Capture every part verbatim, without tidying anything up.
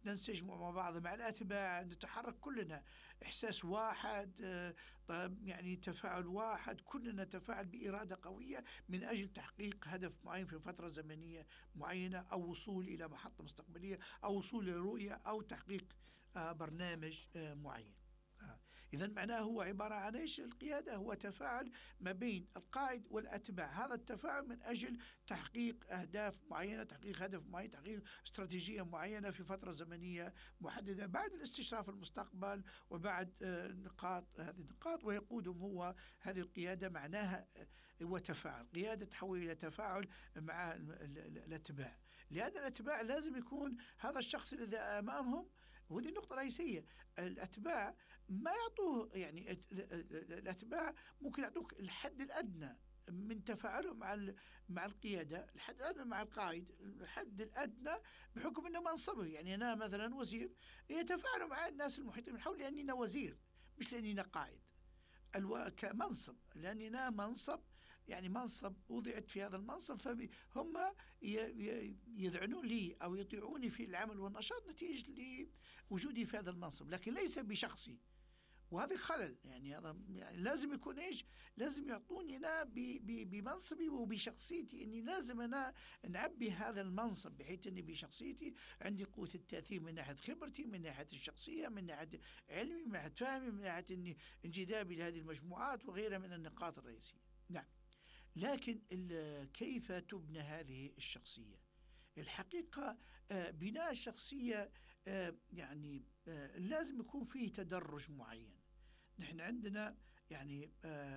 ننسجم مع بعض مع الأتباع، نتحرك كلنا إحساس واحد، يعني تفاعل واحد، كلنا نتفاعل بإرادة قوية من أجل تحقيق هدف معين في فترة زمنية معينة، أو وصول إلى محطة مستقبلية، أو وصول إلى رؤية، أو تحقيق برنامج معين. إذا معناه هو عبارة عن إيش؟ القيادة هو تفاعل ما بين القائد والأتباع، هذا التفاعل من أجل تحقيق أهداف معينة، تحقيق هدف معين، تحقيق استراتيجية معينة في فترة زمنية محددة، بعد الاستشراف المستقبل وبعد نقاط هذه النقاط، ويقودهم هو هذه القيادة. معناها هو تفاعل، قيادة تحول إلى تفاعل مع الأتباع. لأن الأتباع لازم يكون هذا الشخص الذي أمامهم، وهذه النقطة الرئيسية. الأتباع ما يعطوه، يعني الأتباع ممكن يعطوك الحد الأدنى من تفاعلهم مع مع القيادة، الحد الأدنى مع القائد، الحد الأدنى بحكم أنه منصبه. يعني أنا مثلا وزير، يتفاعلوا مع الناس المحيطين من حولي لأني أنا وزير، مش لأني أنا قائد. الو... كمنصب، لأني أنا منصب، يعني منصب وضعت في هذا المنصب، فهم يذعنون لي أو يطيعوني في العمل والنشاط نتيجة لوجودي في هذا المنصب، لكن ليس بشخصي. وهذا خلل، يعني هذا يعني لازم يكون إيش؟ لازم يعطوني أنا بمنصبي وبشخصيتي، إني لازم أنا نعبي هذا المنصب بحيث إني بشخصيتي عندي قوة التأثير من ناحية خبرتي، من ناحية الشخصية، من ناحية علمي، من ناحية فهمي، من ناحية إني انجذابي لهذه المجموعات وغيرها من النقاط الرئيسية. نعم، لكن كيف تبنى هذه الشخصية؟ الحقيقة بناء الشخصية يعني لازم يكون فيه تدرج معين. نحن عندنا يعني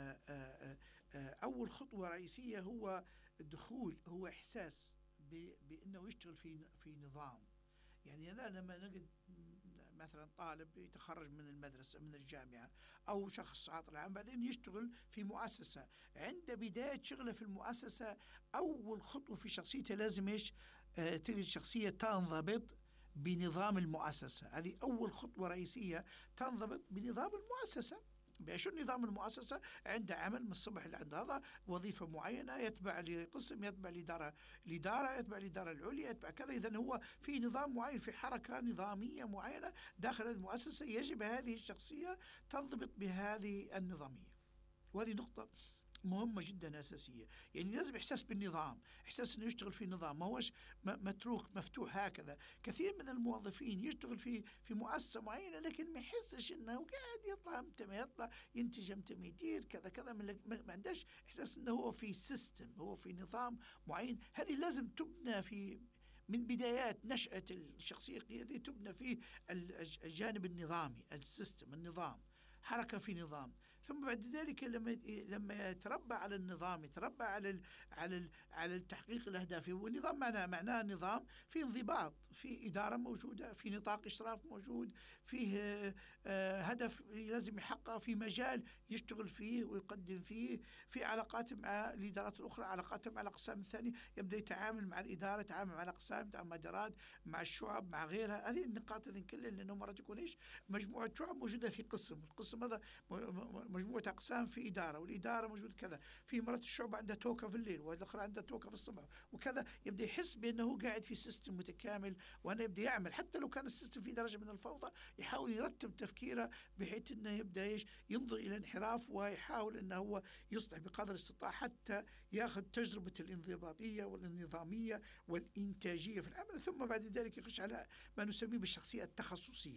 أول خطوة رئيسية هو الدخول، هو إحساس بأنه يشتغل في في نظام. يعني أنا لما نجد مثلا طالب يتخرج من المدرسة من الجامعة أو شخص عاطل عام بعدين يشتغل في مؤسسة، عند بداية شغله في المؤسسة أول خطوة في شخصيته لازم إيش؟ آه تجد شخصية تنضبط بنظام المؤسسة. هذه أول خطوة رئيسية، تنضبط بنظام المؤسسة. بشو نظام المؤسسة؟ عنده عمل من الصبح اللي عنده هذا وظيفة معينة، يتبع لقسم، يتبع لإدارة الإدارة، يتبع الإدارة العليا، يتبع كذا. إذن هو في نظام معين، في حركة نظامية معينة داخل المؤسسة، يجب هذه الشخصية تنضبط بهذه النظامية. وهذه نقطة مهمة جدا أساسية. يعني لازم إحساس بالنظام، إحساس أنه يشتغل في نظام، ما هوش متروك مفتوح هكذا. كثير من الموظفين يشتغل في في مؤسسة معينة لكن ما يحسش أنه قاعد يطلع متى يطلع ينتج متى يدير كذا كذا، ما عندهش إحساس أنه هو في سيستم، هو في نظام معين. هذه لازم تبنى في من بدايات نشأة الشخصية القيادية، تبنى في الجانب النظامي، السيستم، النظام، حركة في نظام. ثم بعد ذلك لما لما يتربى على النظام، يتربى على ال على ال على التحقيق الأهداف. والنظام معناه معناه نظام في انضباط، في إدارة موجودة، في نطاق إشراف موجود، فيه آه هدف لازم يحقق، في مجال يشتغل فيه ويقدم فيه، في علاقات مع الإدارات الأخرى، علاقات مع الأقسام الثانية، يبدأ يتعامل مع الإدارة، يتعامل مع الأقسام، مع المدارات، مع الشعب، مع غيرها. هذه النقاط هذه كلها، لأنه مرات يكون إيش؟ مجموعة شعب موجودة في قسم، القسم هذا مجموعة أقسام في إدارة، والإدارة موجود كذا، في مرات الشعب عنده توكة في الليل والأخرى عنده توكة في الصبح وكذا. يبدأ يحس بأنه قاعد في سيستم متكامل، وأنه يبدأ يعمل حتى لو كان السيستم في درجة من الفوضى، يحاول يرتب تفكيره بحيث أنه يبدأ إيش؟ ينظر إلى انحراف، ويحاول أنه هو يصلح بقدر الاستطاعة حتى يأخذ تجربة الانضباطية والنظامية والإنتاجية في العمل. ثم بعد ذلك يخش على ما نسميه بالشخصية التخصصية.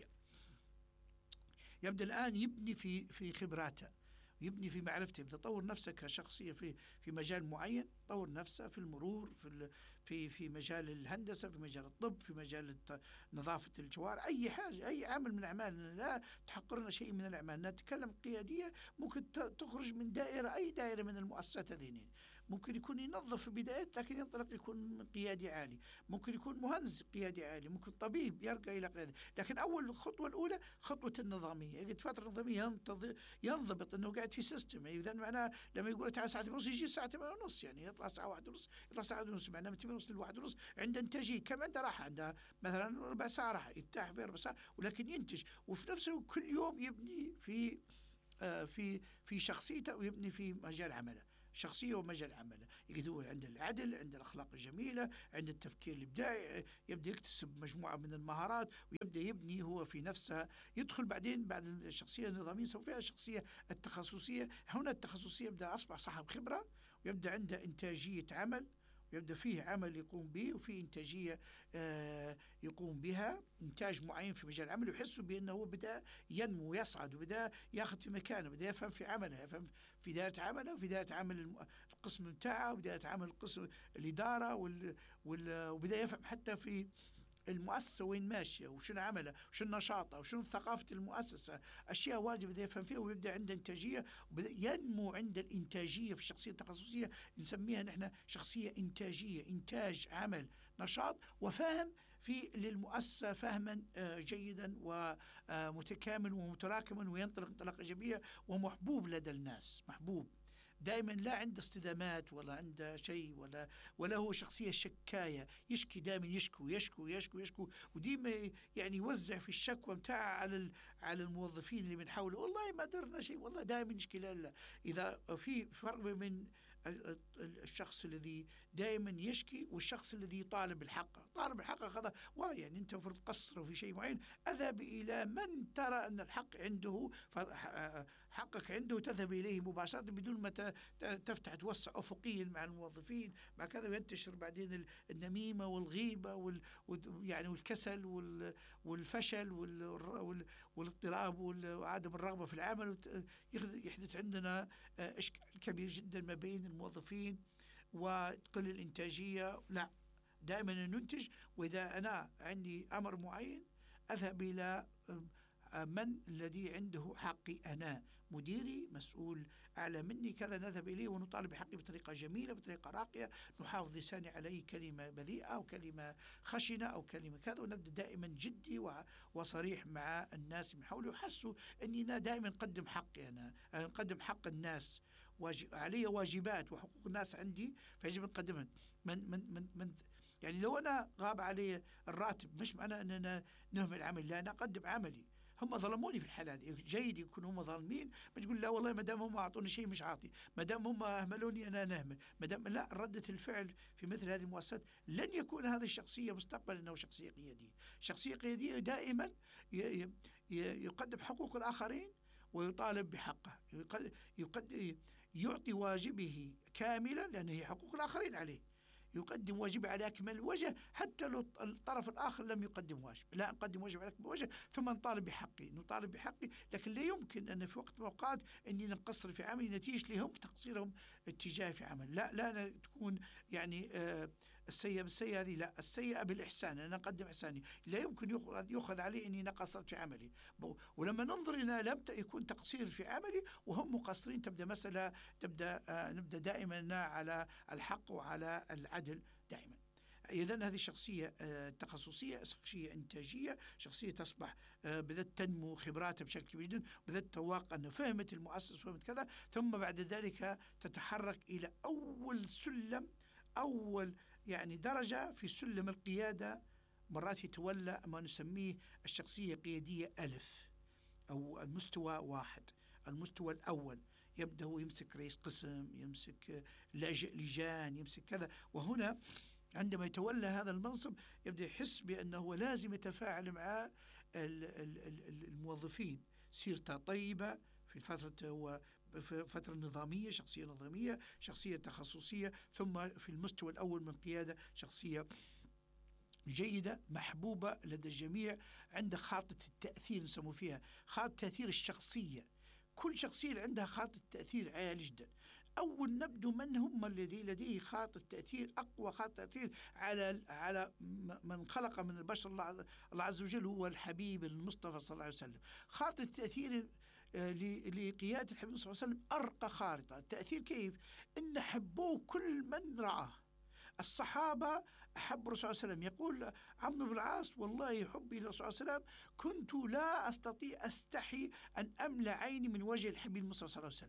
يبدأ الآن يبني في في خبراته، يبني في معرفته، يبدأ يطور نفسه كشخصية في في مجال معين، طور نفسه في المرور، في في في مجال الهندسة، في مجال الطب، في مجال نظافة الجوار، أي حاجة، أي عمل من أعمال لا تحقرنا شيء من الأعمال. نتكلم قيادية ممكن تخرج من دائرة، أي دائرة من المؤسسات هذين. ممكن يكون ينظف في بدايات لكن ينطلق يكون قيادي عالي، ممكن يكون مهندس قيادي عالي، ممكن طبيب يرقى إلى قيادي. لكن أول خطوة الأولى خطوة النظامية، يجد فترة نظامية ينضبط أنه قاعد في سيستم. إذا معناه لما يقول تعال ساعة ونص يجي ساعة ونص، يعني يطلع ساعة واحد ونص، يطلع ساعة ونص، معناه من ثمانية ونص لواحد ونص عنده إنتاجية. كم عنده راحة، عنده مثلا ربع ساعة راحة، يرتاح في ربع ساعة ولكن ينتج. وفي نفسه كل يوم يبني في آه في في شخصيته ويبني في مجال عمله. شخصية ومجال عمله. يجد هو عند العدل، عند الأخلاق الجميلة، عند التفكير الإبداعي، يبدأ يكتسب مجموعة من المهارات ويبدأ يبني هو في نفسه. يدخل بعدين بعد الشخصية النظامية سوف فيها الشخصية التخصصية. هنا التخصصية يبدأ أصبح صاحب خبرة، ويبدأ عنده إنتاجية عمل، ويبدأ فيه عمل يقوم به، وفيه إنتاجية آه يقوم بها، إنتاج معين في مجال العمل، ويحس بأنه بدأ ينمو ويصعد، وبدأ ياخذ في مكانه، بدأ يفهم في عمله، يفهم في دائرة عمله، وفي دائرة عمل القسم بتاعه، وبدأ عمل القسم الإدارة وال وال وبدأ يفهم حتى في المؤسسة وين ماشية، وشنو عملها، وشنو نشاطها، وشنو ثقافة المؤسسة. أشياء واجب بدأ يفهم فيها، ويبدأ عنده إنتاجية، وبدأ ينمو عند الإنتاجية في الشخصية التخصصية. نسميها نحن شخصية إنتاجية، إنتاج عمل، نشاط، وفهم في للمؤسسة فهما جيدا ومتكامل ومتراكما، وينطلق انطلاقة إيجابية، ومحبوب لدى الناس، محبوب دائما، لا عنده اصطدامات ولا عنده شيء، ولا ولا هو شخصية شكاية، يشكي دائما، يشكو يشكو يشكو يشكو، وديما يعني يوزع في الشكوى متاعه على على الموظفين اللي من حوله. والله ما درنا شيء، والله دائما يشكي. لا لا، إذا في فرق بين الشخص الذي دائما يشكي والشخص الذي يطالب بالحق. طالب بالحق هذا يعني أنت فرض قصره في شيء معين، أذهب إلى من ترى أن الحق عنده، حقك عنده، تذهب إليه مباشرة بدون ما تفتح توسع أفقيا مع الموظفين مع كذا، وينتشر بعدين النميمة والغيبة وال يعني والكسل والفشل والاضطراب وعدم الرغبة في العمل. يحدث عندنا إشكال كبير جدا ما بين الموظفين وتقل الإنتاجية. لا، دائما ننتج، وإذا أنا عندي أمر معين أذهب إلى من الذي عنده حقي، أنا مديري، مسؤول أعلى مني كذا، نذهب إليه ونطالب بحقي بطريقة جميلة، بطريقة راقية، نحافظ لساني على أي كلمة بذيئة أو كلمة خشنة أو كلمة كذا، ونبدأ دائما جدي وصريح مع الناس من حولي، وحسوا أننا دائما نقدم حقي، أنا نقدم حق الناس، علي واجبات وحقوق الناس عندي، فيجب أن نقدمها. من من من من يعني لو أنا غاب علي الراتب مش معناه أننا نهمل العمل، لا، أنا أقدم عملي. هم ظلموني في الحالة هذه، جيد يكونوا هم ظالمين، ما تقول لا والله ما دام هم أعطوني شيء مش عاطي، ما دام هم أهملوني أنا نهمل، ما دام لا، ردة الفعل في مثل هذه المؤسسات لن يكون هذه الشخصية مستقبلا أنه شخصية قيادية. شخصية قيادية دائما يقدم حقوق الآخرين ويطالب بحقه، يقدم يعطي واجبه كاملا، لأن هي حقوق الآخرين عليه، يقدم واجبه على أكمل وجه، حتى لو الطرف الآخر لم يقدم واجب، لا نقدم واجب على أكمل وجه، ثم نطالب بحقي نطالب بحقي لكن لا يمكن أن في وقت من الأوقات أني نقصر في عملي نتيجة لهم تقصيرهم اتجاه في عمل. لا لا تكون يعني آه السيئة بالسيئة هذه، لا، السيئة بالإحسان، أنا أقدم إحساني، لا يمكن يؤخذ علي أني نقصرت في عملي. ولما ننظر إلى لم يكون تقصير في عملي وهم مقصرين، تبدأ مسألة تبدأ آه نبدأ دائما على الحق وعلى العدل دائما. إذن هذه شخصية آه تخصصية، شخصية إنتاجية، شخصية تصبح آه بدأت تنمو خبراتها بشكل كبير جدا، بدأت تتوقع أنه فهمت المؤسس فهمت كذا، ثم بعد ذلك تتحرك إلى أول سلم، أول يعني درجة في سلم القيادة. مرات يتولى ما نسميه الشخصية القيادية ألف، أو المستوى واحد، المستوى الأول، يبدأ هو يمسك رئيس قسم، يمسك لجان، يمسك كذا. وهنا عندما يتولى هذا المنصب يبدأ يحس بأنه لازم يتفاعل مع الموظفين، سيرته طيبة في فترة هو فترة نظامية، شخصية نظامية، شخصية تخصصية، ثم في المستوى الأول من قيادة شخصية جيدة محبوبة لدى الجميع، عند خارطة التأثير نسمو فيها خارطة تأثير الشخصية. كل شخصية عندها خارطة تأثير عالية جدا. أول نبدو من هم الذي لديه خارطة تأثير، أقوى خارطة تأثير على على من خلق من البشر الله عز وجل، هو الحبيب المصطفى صلى الله عليه وسلم. خارطة التأثير لقيادة الحبيب صلى الله عليه وسلم أرقى خارطة. التأثير كيف؟ إن حبوه كل من رآه. الصحابة أحب الرسول صلى الله عليه وسلم، يقول عمرو بن العاص والله حبي للرسول صلى الله عليه وسلم كنت لا أستطيع أستحي أن أملأ عيني من وجه الحبيب المصطفى صلى الله عليه وسلم.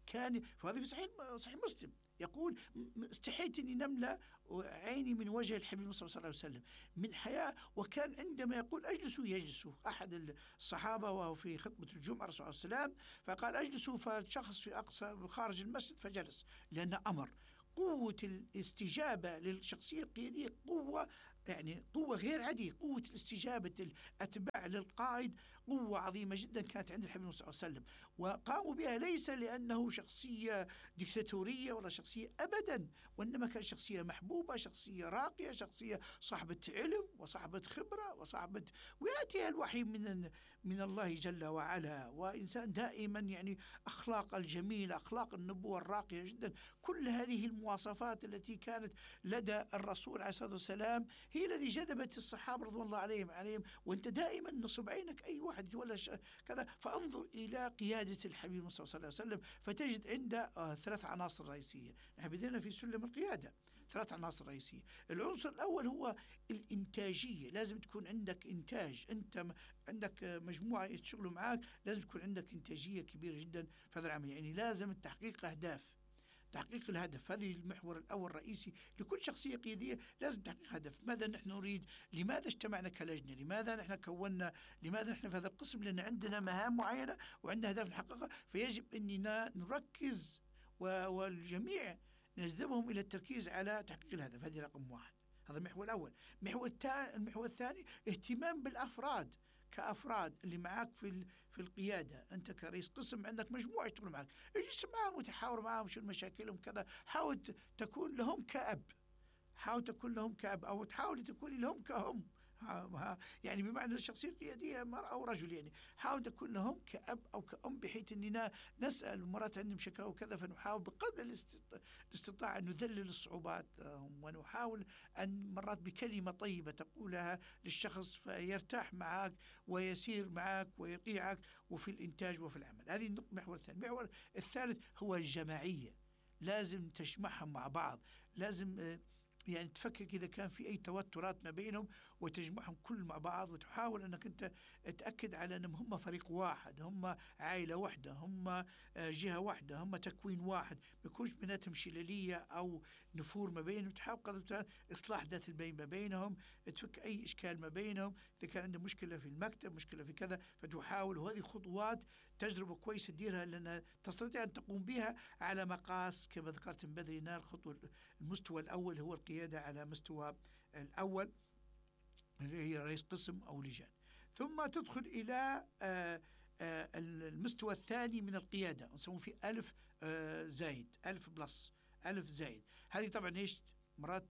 كان فهذا في صحيح صحيح مسلم يقول استحيت أني نملأ عيني من وجه الحبيب صلى الله عليه وسلم من حياة. وكان عندما يقول أجلسوا يجلسوا أحد الصحابة وهو في خطبة الجمعة رسول الله صلى الله عليه وسلم فقال أجلسوا، فشخص في أقصى خارج المسجد فجلس، لأن أمر. قوة الاستجابة للشخصية القيادية قوة، يعني قوة غير عادية. قوة الاستجابة الأتباع للقائد قوة عظيمة جدا كانت عند الحبيب صلى الله عليه وسلم، وقاموا بها ليس لأنه شخصية ديكتاتورية ولا شخصية أبدا، وإنما كان شخصية محبوبة، شخصية راقية، شخصية صاحبة علم وصاحبة خبرة وصاحبة، ويأتيها الوحي من من الله جل وعلا، وإنسان دائما يعني أخلاق الجميلة، أخلاق النبوة الراقية جدا. كل هذه المواصفات التي كانت لدى الرسول عليه الصلاة والسلام هي الذي جذبت الصحابة رضوان الله عليهم عليهم وأنت دائما نصب عينك أي واحد يتولى كذا، فانظر إلى قيادة الحبيب صلى الله عليه وسلم فتجد عنده آه ثلاث عناصر رئيسية. نحن بدينا في سلم القيادة ثلاث عناصر رئيسية. العنصر الأول هو الإنتاجية، لازم تكون عندك إنتاج، أنت عندك مجموعة يشتغلوا معاك، لازم تكون عندك إنتاجية كبيرة جدا في هذا العمل، يعني لازم تحقيق أهداف. تحقيق الهدف هذه المحور الأول الرئيسي لكل شخصية قيادية، لازم تحقيق هدف. ماذا نحن نريد؟ لماذا اجتمعنا كلجنة؟ لماذا نحن كونا؟ لماذا نحن في هذا القسم؟ لأن عندنا مهام معينة وعندنا أهداف نحققها، فيجب أننا نركز والجميع نجذبهم إلى التركيز على تحقيق الهدف. هذه رقم واحد، هذا المحور الأول. المحور المحور الثاني اهتمام بالأفراد كأفراد اللي معك في في القيادة. أنت كرئيس قسم عندك مجموعة يشتغلوا معك، اجلس معهم وتحاور معهم شو مشاكلهم كذا، حاول تكون لهم كأب، حاول تكون لهم كأب أو تحاول تكون لهم كأم، يعني بمعنى الشخصية القيادية مرأة أو رجل، يعني حاول تكون لهم كأب أو كأم، بحيث أننا نسأل مرات عندهم شكاوى وكذا، فنحاول بقدر الاستطاعة أن نذلل الصعوبات ونحاول أن مرات بكلمة طيبة تقولها للشخص فيرتاح معك ويسير معك ويطيعك وفي الإنتاج وفي العمل. هذه النقطة المحور الثاني. المحور الثالث هو الجماعية، لازم تجمعهم مع بعض، لازم يعني تفكك إذا كان في أي توترات ما بينهم وتجمعهم كل مع بعض، وتحاول أنك أنت تأكد على أنهم هم فريق واحد، هم عائلة واحدة، هم جهة واحدة، هم تكوين واحد، ما يكونش بيناتهم شلالية أو نفور ما بينهم. تحاول قدر إصلاح ذات البين ما بينهم، تفك أي إشكال ما بينهم، إذا كان عندهم مشكلة في المكتب مشكلة في كذا فتحاول. وهذه خطوات تجربة كويسة تديرها لأن تستطيع أن تقوم بها على مقاس كما ذكرت من بدري. الخطوة المستوى الأول هو القيادة على مستوى الأول اللي هي رئيس قسم أو لجان، ثم تدخل إلى آآ آآ المستوى الثاني من القيادة نسموه في ألف زايد، ألف بلس، ألف زايد. هذه طبعا إيش مرات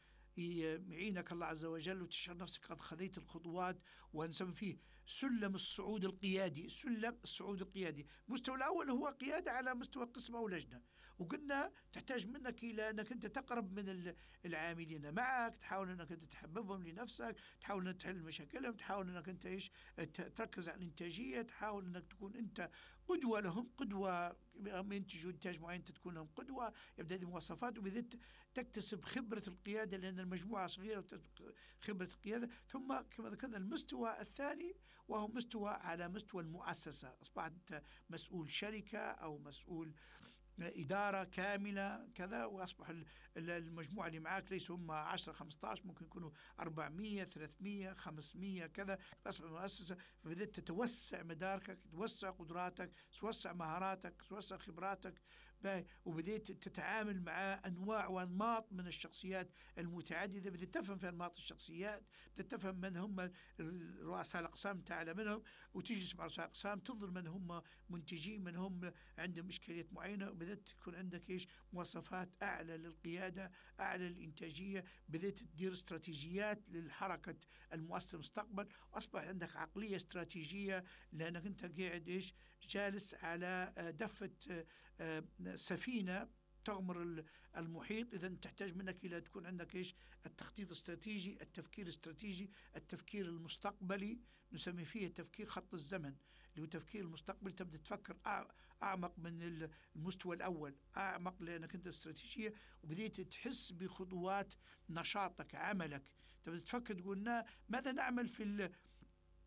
يعينك الله عز وجل وتشعر نفسك قد خذيت الخطوات، ونسمي فيه سلم الصعود القيادي. سلم الصعود القيادي المستوى الأول هو قيادة على مستوى قسم أو لجنة، وقلنا تحتاج منك إلى أنك أنت تقرب من العاملين معك، تحاول أنك أنت تحببهم لنفسك، تحاول أنك تحل مشاكلهم، تحاول أنك أنت إيش تركز على الإنتاجية، تحاول أنك تكون أنت قدوة لهم، قدوة ينتجوا إنتاج معين تكون لهم قدوة. يبدأ هذه مواصفات، وبذلك تكتسب خبرة القيادة لأن المجموعة صغيرة وتكتسب خبرة القيادة. ثم كما ذكرنا المستوى الثاني وهو مستوى على مستوى المؤسسة، أصبحت أنت مسؤول شركة أو مسؤول إدارة كاملة كذا، وأصبح المجموعة اللي معاك ليس هم عشرة خمسة عشر، ممكن يكونوا أربعمية ثلاثمية خمسمية كذا، فأصبح مؤسسة. فبدأت تتوسع مداركك، تتوسع قدراتك، تتوسع مهاراتك، تتوسع خبراتك، وبدأت تتعامل مع أنواع وأنماط من الشخصيات المتعددة. بدأت تفهم في أنماط الشخصيات، بدأت تفهم من هم رؤساء الأقسام تعلم منهم، وتجلس مع رؤساء الأقسام تنظر من هم منتجين، من هم عندهم مشكلات معينة. بدأت تكون عندك إيش مواصفات أعلى للقيادة، أعلى للإنتاجية، بدأت تدير استراتيجيات للحركة المؤسسة المستقبل، وأصبح عندك عقلية استراتيجية لأنك أنت قاعد إيش جالس على دفة سفينة تغمر المحيط. إذا تحتاج منك إلى تكون عندك إيش التخطيط الاستراتيجي، التفكير الاستراتيجي، التفكير المستقبلي، نسمي فيه تفكير خط الزمن اللي هو تفكير المستقبل. تبدأ تفكر أعمق من المستوى الأول، أعمق لأنك أنت استراتيجية، وبديت تحس بخطوات نشاطك عملك. تبدأ تفكر تقولنا ماذا نعمل في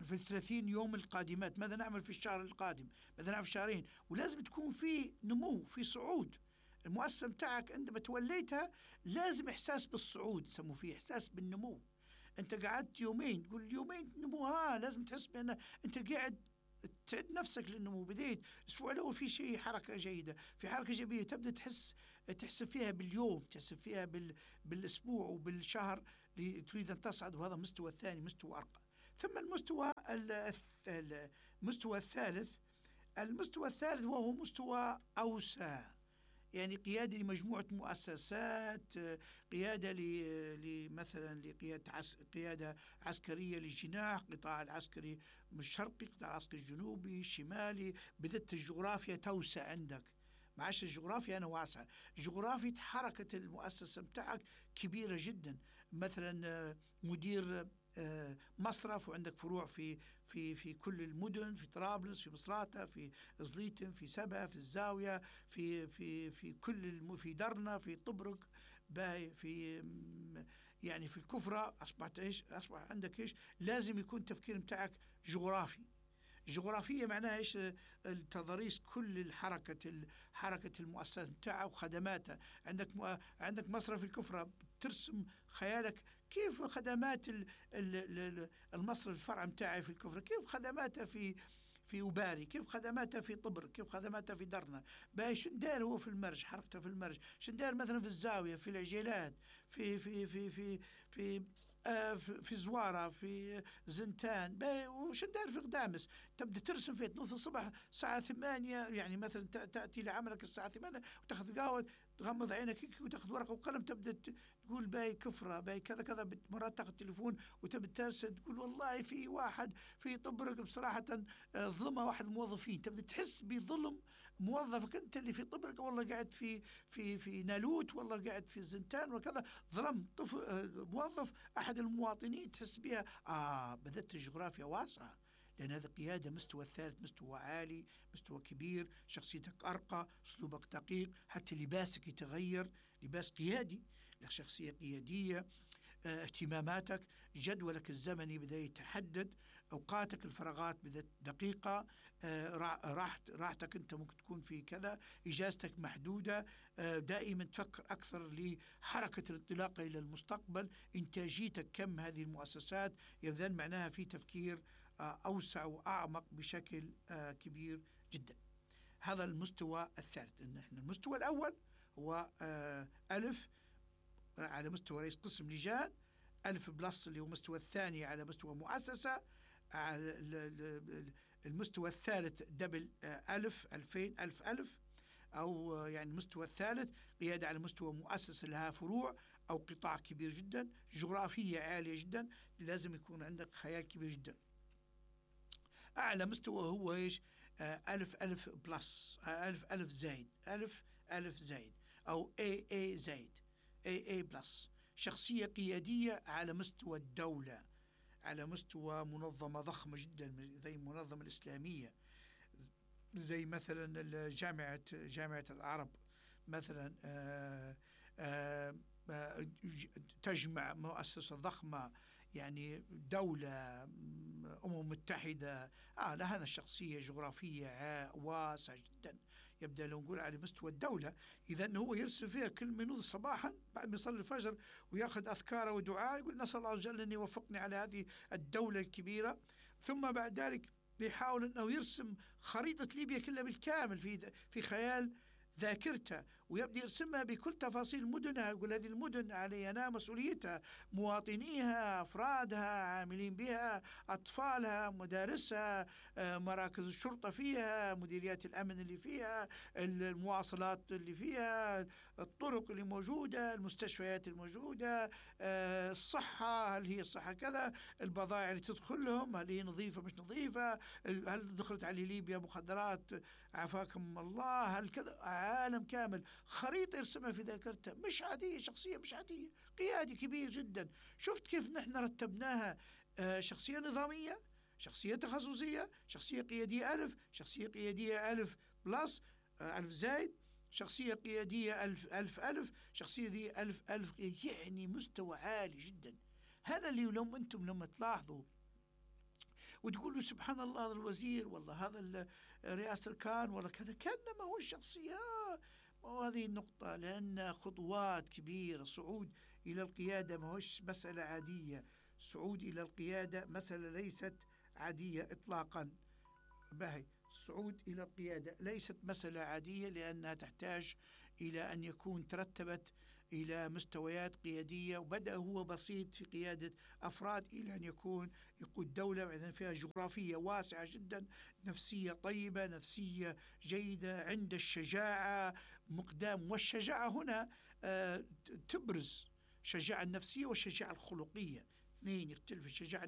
في الثلاثين يوم القادمات، ماذا نعمل في الشهر القادم، ماذا نعمل في شهرين. ولازم تكون في نمو، في صعود. المؤسسة متاعك عندما توليتها لازم إحساس بالصعود، يسموه فيه إحساس بالنمو. أنت قعدت يومين تقول اليومين نمو، ها لازم تحس بأن أنت قاعد تعد نفسك للنمو. بديت الأسبوع الأول في شيء حركة جيدة، في حركة إيجابية، تبدأ تحس تحسب فيها باليوم، تحسب فيها بال... بالأسبوع وبالشهر تريد أن تصعد. وهذا مستوى الثاني، مستوى أرقى. ثم المستوى المستوى الثالث المستوى الثالث وهو مستوى أوسع، يعني قيادة لمجموعة مؤسسات، قيادة مثلا لقيادة عس... قيادة عسكرية لجناح قطاع العسكري الشرقي، قطاع العسكري الجنوبي الشمالي. بدأت الجغرافيا توسع عندك، معاش الجغرافيا أنا واسعة، جغرافية حركة المؤسسة متاعك كبيرة جدا. مثلا مدير مصرف وعندك فروع في في في كل المدن، في طرابلس، في مصراتة، في زليتم، في سبا، في الزاوية، في في في كل الم... في درنا، في طبرق، باي في يعني في الكفرة. أصبحت إيش؟ أصبح عندك إيش؟ لازم يكون التفكير متاعك جغرافي. جغرافية معناها إيش؟ التضاريس كل الحركة حركة المؤسسات متاعها وخدماتها. عندك م... عندك مصرف الكفرة، ترسم خيالك كيف خدمات المصرف الفرع متاعي في الكفر، كيف خدماتها في في وباري، كيف خدماتها في طبر، كيف خدماتها في درنا. باي شندار هو في المرج، حركته في المرج. شندار مثلا في الزاوية، في العجيلات، في في في في في آه في زوارة، في زنتان، باي وشندار في قدامس. تبدأ ترسم في نص الصبح الساعة ثمانية، يعني مثلا تأتي لعملك الساعة ثمانية وتأخذ قهوة، تغمض عينك وتاخذ ورقة وقلم، تبدأ تقول باي كفرة، باي كذا كذا. مرات تاخذ تليفون وتبدأ ترسل، تقول والله في واحد في طبرق بصراحة ظلمة واحد الموظفين. تبدأ تحس بظلم موظفك أنت اللي في طبرق، والله قاعد في في في نالوت، والله قاعد في الزنتان وكذا، ظلم طفل موظف أحد المواطنين، تحس بها. آه بدأت الجغرافيا واسعة، لأن هذا قيادة مستوى الثالث، مستوى عالي، مستوى كبير. شخصيتك أرقى، أسلوبك دقيق، حتى لباسك يتغير، لباس قيادي، لك شخصية قيادية. اه اهتماماتك، جدولك الزمني بدأ يتحدد، أوقاتك الفراغات بدأت دقيقة. اه راحت راحتك أنت ممكن تكون في كذا، إجازتك محدودة. اه دائما تفكر أكثر لحركة الانطلاق إلى المستقبل. إنتاجيتك كم هذه المؤسسات، يبذل معناها في تفكير أوسع وأعمق بشكل كبير جدا. هذا المستوى الثالث. إن إحنا المستوى الأول هو ألف على مستوى رئيس قسم لجان، ألف بلس اللي هو المستوى الثاني على مستوى مؤسسة، على المستوى الثالث دبل ألف، ألفين، ألف ألف، أو يعني المستوى الثالث قيادة على مستوى مؤسسة لها فروع أو قطاع كبير جدا، جغرافية عالية جدا، لازم يكون عندك خيال كبير جدا. أعلى مستوى هو إيش؟ آه ألف ألف بلس، آه ألف ألف زايد، ألف ألف زايد، أو إيه إيه زايد، إيه إيه بلس. شخصية قيادية على مستوى الدولة، على مستوى منظمة ضخمة جدا زي المنظمة الإسلامية، زي مثلا جامعة جامعة العرب مثلا. آه آه آه تجمع مؤسسة ضخمة، يعني دولة، أمم متحدة. آه لا هذا الشخصية جغرافية واسعة جدا. يبدأ لو نقول على مستوى الدولة، إذا هو يرسل فيها كل منوذ صباحا بعد ما يصلي الفجر ويأخذ أذكاره ودعاء، يقول نسأل الله عز وجل أن يوفقني على هذه الدولة الكبيرة. ثم بعد ذلك بيحاول أنه يرسم خريطة ليبيا كلها بالكامل في في خيال ذاكرته، ويبدأ يرسمها بكل تفاصيل مدنها. يقول هذه المدن علينا مسؤوليتها، مواطنيها، أفرادها، عاملين بها، أطفالها، مدارسها، مراكز الشرطة فيها، مديريات الأمن اللي فيها، المواصلات اللي فيها، الطرق اللي موجودة، المستشفيات الموجودة، الصحة، هل هي الصحة كذا، البضائع اللي تدخل لهم هل هي نظيفة مش نظيفة، هل دخلت على ليبيا مخدرات عافاكم الله، هل كذا. عالم كامل، خريطة يرسمها في ذاكرته، مش عادية، شخصية مش عادية، قيادي كبير جدا. شفت كيف نحن رتبناها؟ آه شخصية نظامية، شخصية تخصصية، شخصية قيادية ألف، شخصية قيادية ألف بلس، آه ألف زايد، شخصية قيادية ألف ألف ألف، شخصية دي ألف ألف، يعني مستوى عالي جدا. هذا اللي لو أنتم لما تلاحظوا وتقول له سبحان الله هذا الوزير والله هذا ال- رئاسة الكان ولا كذا، كأنما هو الشخصية. وهذه النقطة، لأن خطوات كبيرة. صعود إلى القيادة ما هوش مسألة عادية، الصعود إلى القيادة مسألة ليست عادية إطلاقا. باهي، الصعود إلى القيادة ليست مسألة عادية، لأنها تحتاج إلى أن يكون ترتبت إلى مستويات قيادية، وبدأ هو بسيط في قيادة أفراد إلى أن يكون يقود دولة وإذن فيها جغرافية واسعة جدا، نفسية طيبة، نفسية جيدة، عند الشجاعة مقدام. والشجاعة هنا آه، تبرز شجاعة النفسية والشجاعة الخلقية، اثنين يختلف. الشجاعة